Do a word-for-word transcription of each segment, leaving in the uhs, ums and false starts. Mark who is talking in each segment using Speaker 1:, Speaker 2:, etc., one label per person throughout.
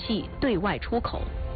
Speaker 1: 器对外出口。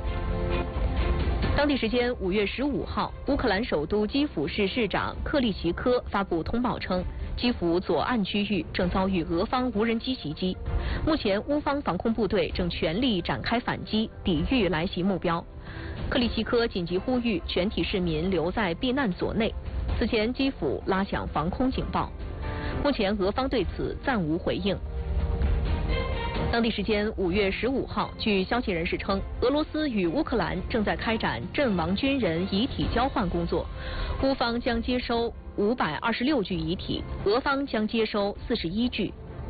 Speaker 1: 当地时间五月十五号，乌克兰首都基辅市市长克利奇科发布通报称，基辅左岸区域正遭遇俄方无人机袭击，目前乌方防空部队正全力展开反击，抵御来袭目标。克利奇科紧急呼吁全体市民留在避难所内。此前，基辅拉响防空警报，目前俄方对此暂无回应。当地时间五月十五号，据消息人士称，俄罗斯与乌克兰正在开展阵亡军人遗体交换工作，乌方将接收五百二十六具遗体，俄方将接收四十一具。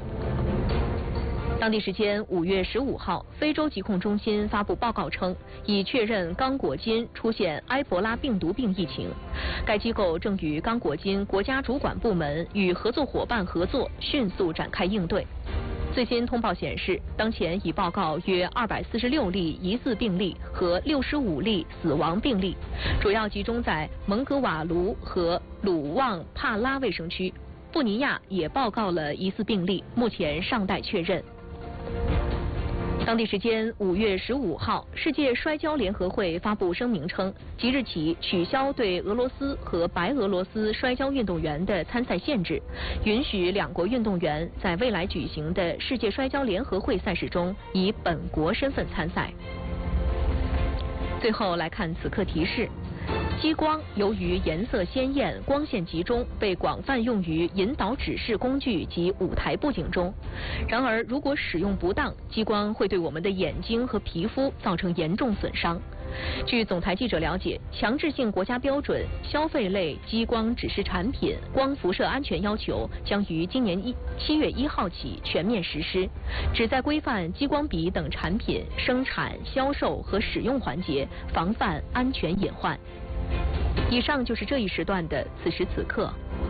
Speaker 1: 当地时间五月十五号，非洲疾控中心发布报告称，已确认刚果金出现埃博拉病毒病疫情。该机构正与刚果金国家主管部门与合作伙伴合作，迅速展开应对。最新通报显示，当前已报告约二百四十六例疑似病例和六十五例死亡病例，主要集中在蒙哥瓦卢和鲁旺帕拉卫生区。布尼亚也报告了疑似病例，目前尚待确认。当地时间五月十五号，世界摔跤联合会发布声明称，即日起取消对俄罗斯和白俄罗斯摔跤运动员的参赛限制，允许两国运动员在未来举行的世界摔跤联合会赛事中以本国身份参赛。最后来看此刻提示。激光由于颜色鲜艳、光线集中，被广泛用于引导指示工具及舞台布景中。然而，如果使用不当，激光会对我们的眼睛和皮肤造成严重损伤。据总台记者了解，强制性国家标准消费类激光指示产品光辐射安全要求将于今年一七月一号起全面实施，旨在规范激光笔等产品生产、销售和使用环节，防范安全隐患。以上就是这一时段的此时此刻。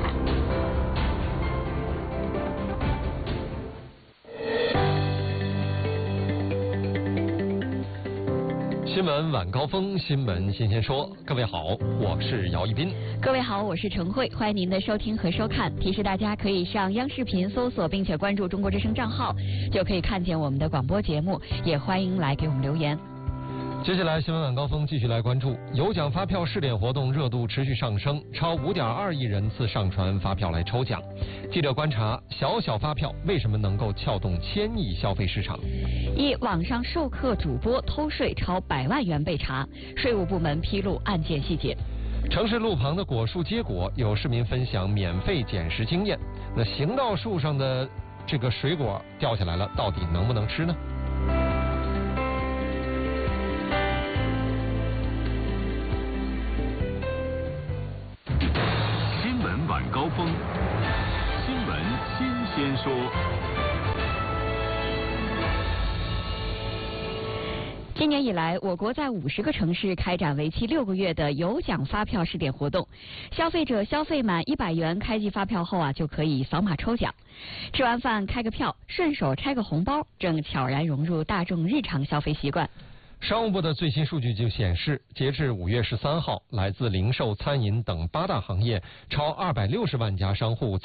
Speaker 2: 新闻晚高峰，新闻新鲜说。各位好，我是姚一斌。
Speaker 3: 各位好，我是陈慧，欢迎您的收听和收看。提示大家可以上央视频搜索并且关注中国之声账号，就可以看见我们的广播节目，也欢迎来给我们留言。
Speaker 2: 接下来新闻晚高峰继续来关注有奖发票试点活动热度持续上升，超五点二亿人次上传发票来抽奖。记者观察，小小发票为什么能够撬动千亿消费市场？
Speaker 3: 一、网上授课主播偷税超百万元被查，税务部门披露案件细节。
Speaker 2: 城市路旁的果树结果，有市民分享免费捡拾经验。那行道树上的这个水果掉下来了，到底能不能吃呢？
Speaker 4: 晚高峰，新闻新鲜说。
Speaker 3: 今年以来，我国在五十个城市开展为期六个月的有奖发票试点活动。消费者消费满一百元开具发票后啊，就可以扫码抽奖。吃完饭开个票，顺手拆个红包，正悄然融入大众日常消费习惯。
Speaker 2: 商务部的最新数据就显示，截至五月十三号，来自零售、餐饮等八大行业超二百六十万家商户